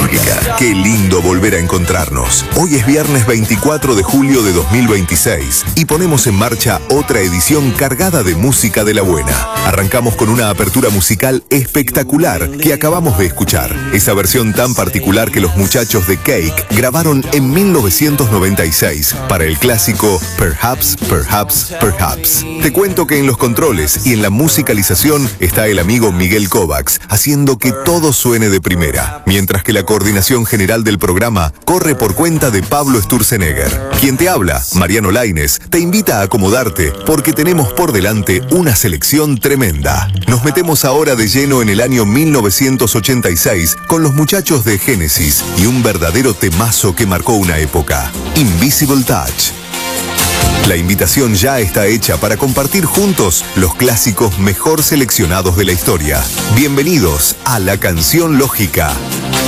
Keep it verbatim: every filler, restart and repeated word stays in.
Lógica. Qué lindo volver a encontrarnos. Hoy es viernes veinticuatro de julio de dos mil veintiséis y ponemos en marcha otra edición cargada de música de la buena. Arrancamos con una apertura musical espectacular que acabamos de escuchar. Esa versión tan particular que los muchachos de Cake grabaron en mil novecientos noventa y seis para el clásico Perhaps, Perhaps, Perhaps. Te cuento que en los controles y en la musicalización está el amigo Miguel Kovacs, haciendo que todo suene de primera, mientras que la coordinación general del programa corre por cuenta de Pablo Sturzenegger. Quien te habla, Mariano Lainez, te invita a acomodarte porque tenemos por delante una selección tremenda. Nos metemos ahora de lleno en el año mil novecientos ochenta y seis con los muchachos de Genesis y un verdadero temazo que marcó una época, Invisible Touch. La invitación ya está hecha para compartir juntos los clásicos mejor seleccionados de la historia. Bienvenidos a La Canción Lógica.